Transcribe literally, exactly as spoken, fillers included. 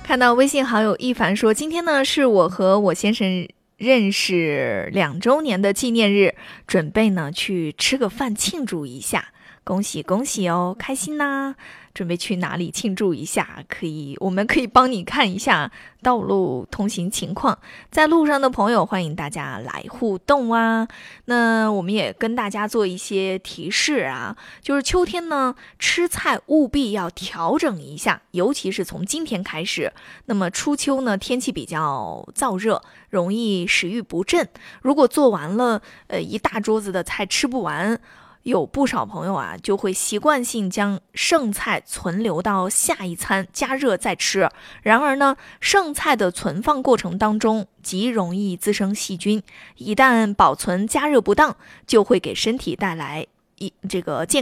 看到微信好友一凡说，今天呢是我和我先生认识两周年的纪念日，准备呢去吃个饭庆祝一下，恭喜恭喜哦，开心呐！准备去哪里庆祝一下？可以，我们可以帮你看一下道路通行情况。在路上的朋友，欢迎大家来互动啊。那我们也跟大家做一些提示啊，就是秋天呢，吃菜务必要调整一下，尤其是从今天开始。那么初秋呢，天气比较燥热，容易食欲不振。如果做完了，呃，一大桌子的菜吃不完。有不少朋友啊，就会习惯性将剩菜存留到下一餐加热再吃。然而呢，剩菜的存放过程当中极容易滋生细菌，一旦保存加热不当，就会给身体带来一这个健